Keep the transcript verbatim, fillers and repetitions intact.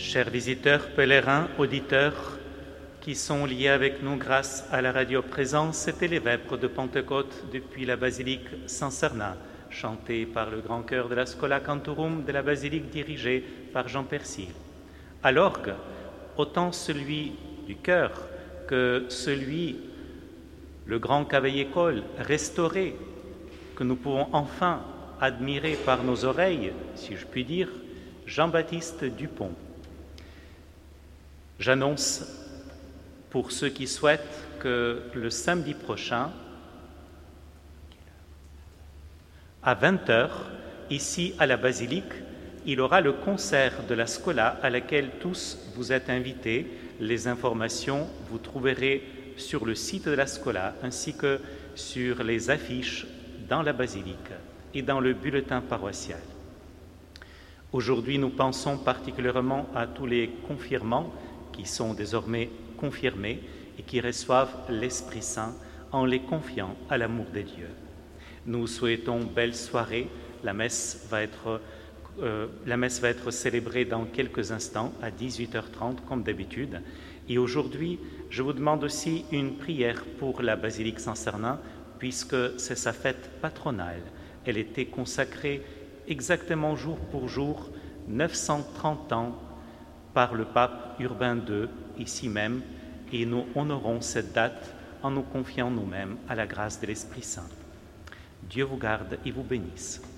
Chers visiteurs, pèlerins, auditeurs qui sont liés avec nous grâce à la radio présence, c'était les vêpres de Pentecôte depuis la basilique San-Sernin, chantée par le grand chœur de la Schola Cantorum de la basilique dirigée par Jean Persil. À l'orgue, autant celui du chœur que celui, le grand cavaillé-col restauré, que nous pouvons enfin admirer par nos oreilles, si je puis dire, Jean-Baptiste Dupont. J'annonce pour ceux qui souhaitent que le samedi prochain, à vingt heures, ici à la basilique, il aura le concert de la Schola à laquelle tous vous êtes invités. Les informations, vous trouverez sur le site de la Schola ainsi que sur les affiches dans la basilique et dans le bulletin paroissial. Aujourd'hui, nous pensons particulièrement à tous les confirmants qui sont désormais confirmés et qui reçoivent l'Esprit Saint en les confiant à l'amour de Dieu. Nous souhaitons belle soirée. La messe va être, euh, la messe va être célébrée dans quelques instants à dix-huit heures trente comme d'habitude. Et aujourd'hui, je vous demande aussi une prière pour la basilique San-Sernin puisque c'est sa fête patronale. Elle était consacrée exactement jour pour jour, neuf cent trente ans, par le pape Urbain deux, ici même, et nous honorons cette date en nous confiant nous-mêmes à la grâce de l'Esprit Saint. Dieu vous garde et vous bénisse.